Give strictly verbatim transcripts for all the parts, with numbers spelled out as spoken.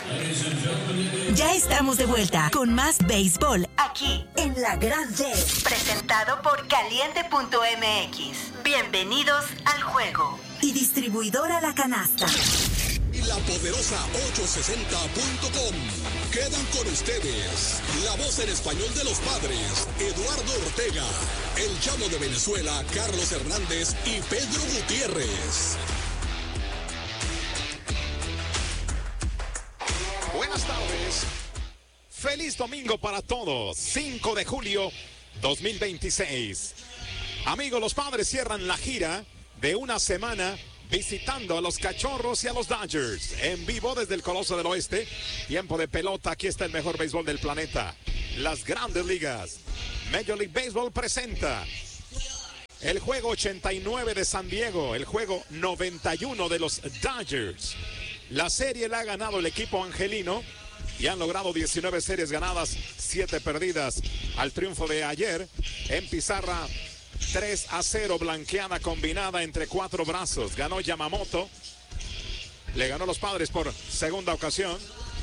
Ya estamos de vuelta con más béisbol aquí en La Gran D. Presentado por Caliente punto M X. Bienvenidos al juego. Y distribuidora La Canasta. Y la poderosa ochocientos sesenta punto com. Quedan con ustedes la voz en español de los padres, Eduardo Ortega, el Chamo de Venezuela, Carlos Hernández y Pedro Gutiérrez. Buenas tardes. Feliz domingo para todos. cinco de julio dos mil veintiséis. Amigos, los padres cierran la gira de una semana visitando a los Cachorros y a los Dodgers. En vivo desde el Coloso del Oeste. Tiempo de pelota. Aquí está el mejor béisbol del planeta. Las Grandes Ligas. Major League Baseball presenta el juego ochenta y nueve de San Diego. El juego noventa y uno de los Dodgers. La serie la ha ganado el equipo angelino y han logrado diecinueve series ganadas, siete perdidas. Al triunfo de ayer en pizarra tres a cero, blanqueada combinada entre cuatro brazos. Ganó Yamamoto, le ganó a los Padres por segunda ocasión.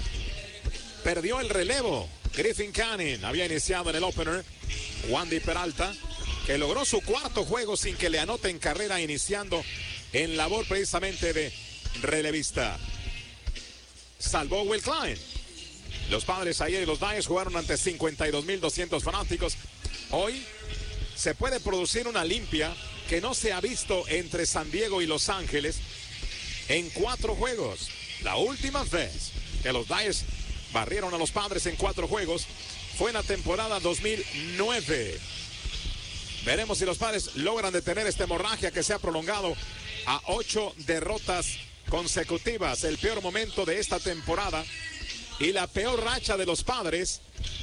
Perdió el relevo. Griffin Canning había iniciado en el opener. Wandy Peralta, que logró su cuarto juego sin que le anoten carrera, iniciando en labor precisamente de relevista. Salvó Will Klein. Los Padres ayer y los Dodgers jugaron ante cincuenta y dos mil doscientos fanáticos. Hoy se puede producir una limpia que no se ha visto entre San Diego y Los Ángeles en cuatro juegos. La última vez que los Dodgers barrieron a los Padres en cuatro juegos fue en la temporada dos mil nueve. Veremos si los Padres logran detener esta hemorragia que se ha prolongado a ocho derrotas consecutivas. El peor momento de esta temporada y la peor racha de los Padres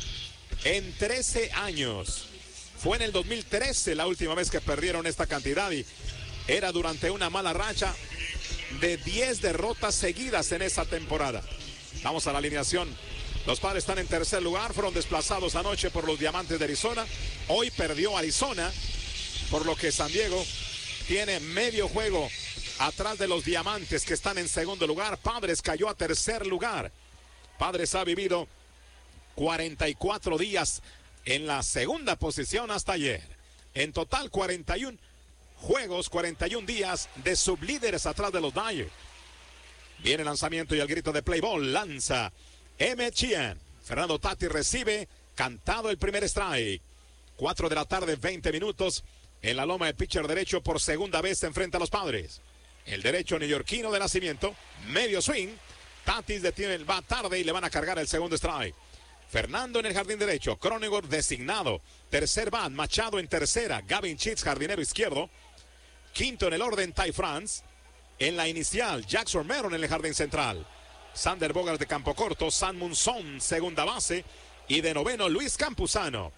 en trece años. Fue en el dos mil trece la última vez que perdieron esta cantidad y era durante una mala racha de diez derrotas seguidas en esa temporada. Vamos a la alineación. Los Padres están en tercer lugar, fueron desplazados anoche por los Diamantes de Arizona. Hoy perdió Arizona, por lo que San Diego tiene medio juego atrás de los Diamantes, que están en segundo lugar. Padres cayó a tercer lugar. Padres ha vivido cuarenta y cuatro días en la segunda posición hasta ayer. En total cuarenta y uno juegos, cuarenta y uno días de sublíderes atrás de los Dodgers. Viene el lanzamiento y el grito de play ball. Lanza Emmett Sheehan. Fernando Tatis recibe, cantado el primer strike. cuatro de la tarde, veinte minutos. En la loma, el pitcher derecho por segunda vez se enfrenta a los Padres. El derecho neoyorquino de nacimiento, medio swing. Tatis detiene el bat tarde y le van a cargar el segundo strike. Fernando en el jardín derecho, Cronenworth designado. Tercer bat, Machado en tercera. Gavin Sheets, jardinero izquierdo. Quinto en el orden, Ty France. En la inicial, Jackson Meron en el jardín central. Sander Bogart de campo corto. Sam Munson, segunda base. Y de noveno, Luis Campuzano.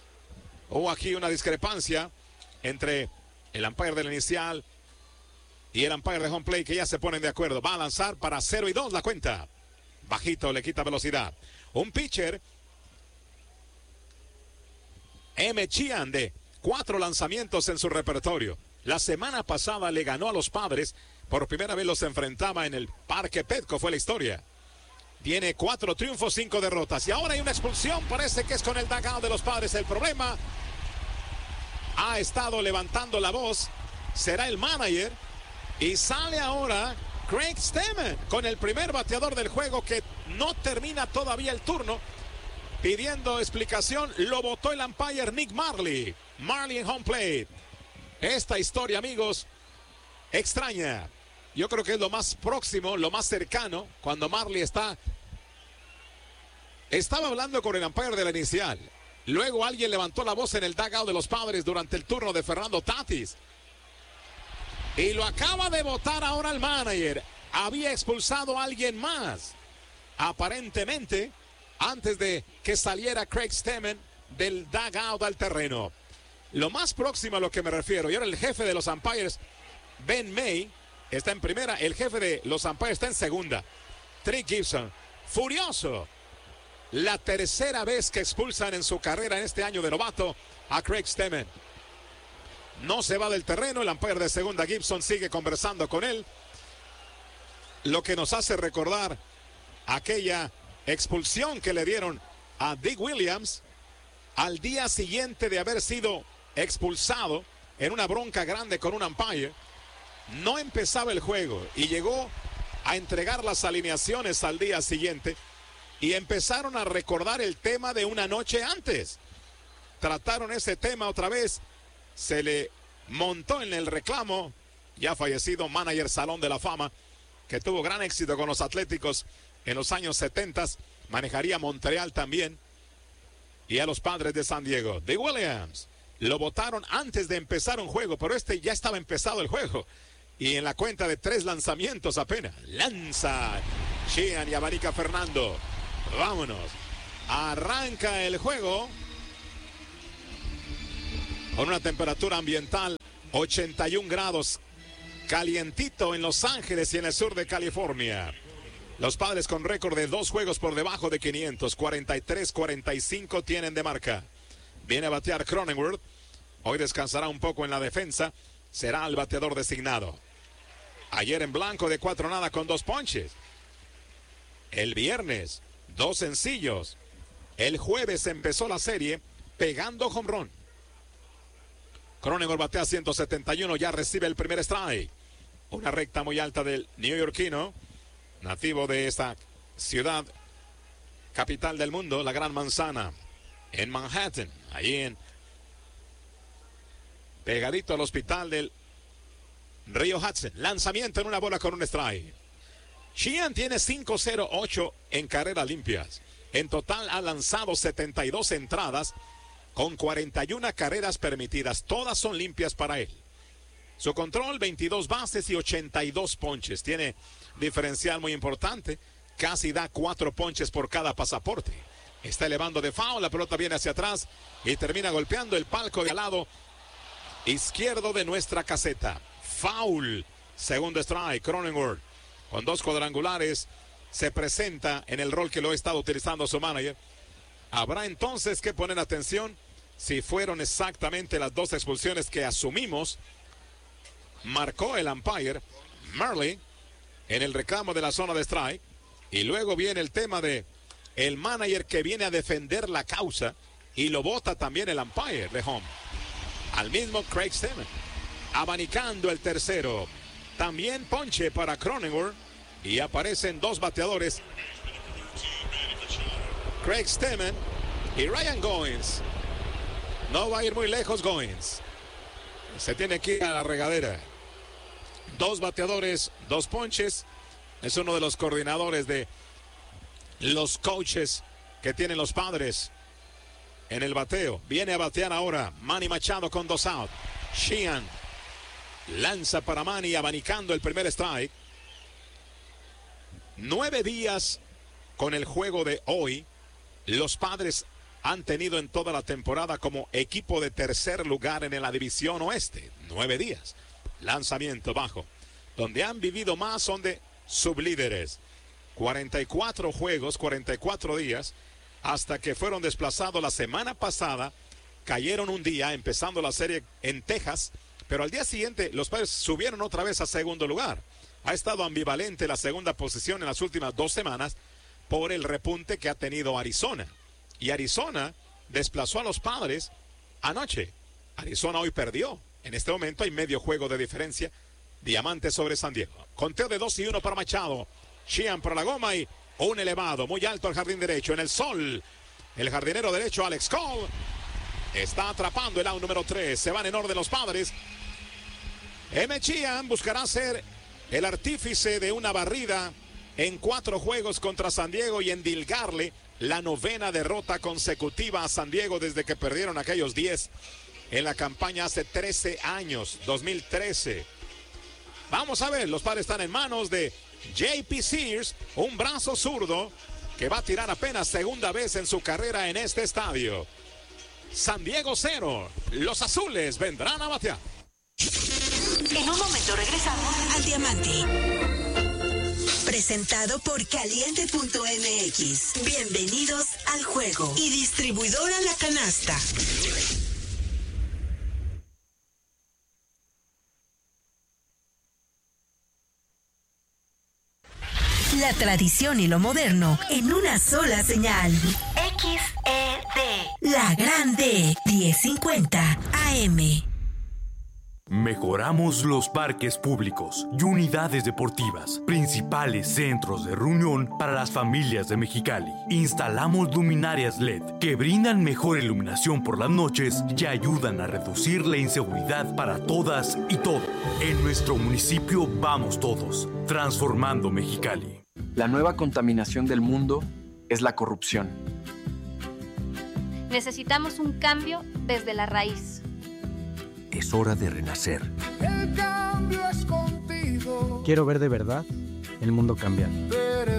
Hubo aquí una discrepancia entre el umpire de la inicial y el umpire de home play, que ya se ponen de acuerdo. Va a lanzar para cero y dos la cuenta. Bajito, le quita velocidad. Un pitcher, Emmett Sheehan, de cuatro lanzamientos en su repertorio. La semana pasada le ganó a los Padres. Por primera vez los enfrentaba en el Parque Petco, fue la historia. Tiene cuatro triunfos, cinco derrotas. Y ahora hay una expulsión, parece que es con el dugout de los Padres. El problema, ha estado levantando la voz, será el manager. Y sale ahora Craig Stammen con el primer bateador del juego, que no termina todavía el turno, pidiendo explicación. Lo votó el umpire Nick Marley. Marley en home plate. Esta historia, amigos, extraña. Yo creo que es lo más próximo, lo más cercano, cuando Marley está... Estaba hablando con el umpire de la inicial. Luego alguien levantó la voz en el dugout de los Padres durante el turno de Fernando Tatis. Y lo acaba de votar ahora el manager. Había expulsado a alguien más, aparentemente, antes de que saliera Craig Stammen del dugout al terreno. Lo más próximo a lo que me refiero, y ahora el jefe de los umpires, Ben May, está en primera. El jefe de los umpires está en segunda. Trick Gibson, furioso. La tercera vez que expulsan en su carrera en este año de novato a Craig Stammen. No se va del terreno. El umpire de segunda, Gibson, sigue conversando con él. Lo que nos hace recordar aquella expulsión que le dieron a Dick Williams al día siguiente de haber sido expulsado en una bronca grande con un umpire. No empezaba el juego y llegó a entregar las alineaciones al día siguiente y empezaron a recordar el tema de una noche antes. Trataron ese tema otra vez, se le montó en el reclamo, ya fallecido manager Salón de la Fama, que tuvo gran éxito con los Atléticos en los años setenta, manejaría Montreal también, y a los Padres de San Diego. De Williams lo votaron antes de empezar un juego, pero este ya estaba empezado el juego, y en la cuenta de tres lanzamientos apenas, lanza Sheehan y abanica Fernando. Vámonos, arranca el juego con una temperatura ambiental ochenta y un grados, calientito en Los Ángeles y en el sur de California. Los Padres con récord de dos juegos por debajo de quinientos, cuarenta y tres cuarenta y cinco tienen de marca. Viene a batear Cronenworth, hoy descansará un poco en la defensa, será el bateador designado. Ayer en blanco de cuatro nada con dos ponches. El viernes, dos sencillos. El jueves empezó la serie pegando home run. Cronenworth batea ciento setenta y uno, ya recibe el primer strike. Una recta muy alta del neoyorquino, nativo de esta ciudad, capital del mundo, la Gran Manzana, en Manhattan, allí en pegadito al hospital del Río Hudson. Lanzamiento en una bola con un strike. Sheehan tiene cinco cero ocho en carreras limpias. En total ha lanzado setenta y dos entradas con cuarenta y una carreras permitidas. Todas son limpias para él. Su control, veintidós bases y ochenta y dos ponches. Tiene diferencial muy importante. Casi da cuatro ponches por cada pasaporte. Está elevando de foul. La pelota viene hacia atrás y termina golpeando el palco de al lado izquierdo de nuestra caseta. Foul. Segundo strike. Cronenworth con dos cuadrangulares se presenta en el rol que lo ha estado utilizando su manager. Habrá entonces que poner atención si fueron exactamente las dos expulsiones que asumimos marcó el umpire Marley en el reclamo de la zona de strike. Y luego viene el tema de el manager que viene a defender la causa y lo vota también el umpire de home. Al mismo Craig Stammen, abanicando el tercero. También ponche para Cronenworth y aparecen dos bateadores, Craig Stammen y Ryan Goins. No va a ir muy lejos Goins. Se tiene que ir a la regadera. Dos bateadores, dos ponches. Es uno de los coordinadores de los coaches que tienen los Padres en el bateo. Viene a batear ahora Manny Machado con dos out. Sheehan lanza para Manny, abanicando el primer strike. Nueve días con el juego de hoy. Los Padres han tenido en toda la temporada como equipo de tercer lugar en la división oeste. Nueve días. Lanzamiento bajo. Donde han vivido más son de sublíderes. cuarenta y cuatro juegos, cuarenta y cuatro días, hasta que fueron desplazados la semana pasada. Cayeron un día empezando la serie en Texas, pero al día siguiente los Padres subieron otra vez a segundo lugar. Ha estado ambivalente la segunda posición en las últimas dos semanas por el repunte que ha tenido Arizona. Y Arizona desplazó a los Padres anoche. Arizona hoy perdió. En este momento hay medio juego de diferencia. Diamante sobre San Diego. Conteo de dos y uno para Machado. Sheehan para la goma y un elevado muy alto al jardín derecho. En el sol, el jardinero derecho Alex Cole está atrapando el out número tres. Se van en orden los Padres. M. Sheehan buscará ser el artífice de una barrida en cuatro juegos contra San Diego y endilgarle la novena derrota consecutiva a San Diego desde que perdieron aquellos diez en la campaña hace trece años, dos mil trece. Vamos a ver, los Padres están en manos de J P. Sears, un brazo zurdo que va a tirar apenas segunda vez en su carrera en este estadio. San Diego cero, los azules vendrán a batear. En un momento regresamos al Diamante. Presentado por Caliente punto M X. Bienvenidos al juego. Y distribuidora La Canasta. La tradición y lo moderno en una sola señal. X E D. La Grande. diez cincuenta A M. Mejoramos los parques públicos y unidades deportivas, principales centros de reunión para las familias de Mexicali. Instalamos luminarias L E D que brindan mejor iluminación por las noches y ayudan a reducir la inseguridad para todas y todos. En nuestro municipio vamos todos, transformando Mexicali. La nueva contaminación del mundo es la corrupción. Necesitamos un cambio desde la raíz. Es hora de renacer. El cambio es contigo. Quiero ver de verdad el mundo cambiar.